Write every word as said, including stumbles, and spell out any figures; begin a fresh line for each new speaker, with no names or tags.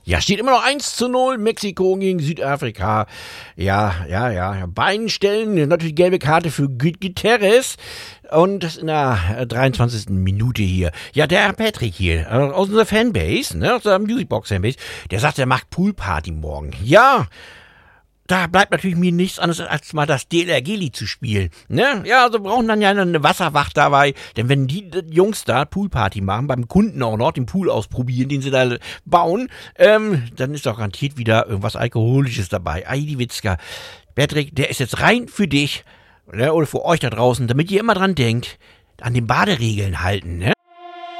Ja, steht immer noch eins zu null, Mexiko gegen Südafrika. Ja, ja, ja. Beiden Stellen natürlich gelbe Karte für Guterres. Und das in der dreiundzwanzigsten Minute hier. Ja, der Herr Patrick hier, aus unserer Fanbase, ne, aus der Musicbox-Fanbase, der sagt, er macht Poolparty morgen. Ja, da bleibt natürlich mir nichts anderes, als mal das D L R G-Lied zu spielen. Ne? Ja, also brauchen dann ja eine Wasserwacht dabei. Denn wenn die Jungs da Poolparty machen, beim Kunden auch noch, den Pool ausprobieren, den sie da bauen, ähm, dann ist auch garantiert wieder irgendwas Alkoholisches dabei. Ei, die Witzka. Patrick, der ist jetzt rein für dich, ne, oder für euch da draußen, damit ihr immer dran denkt, an den Baderegeln halten, ne?